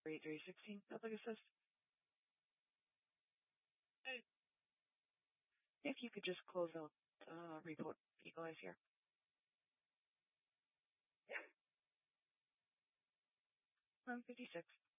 3316, public assist. Hey. If you could just close out report Eagle Eyes here. 56.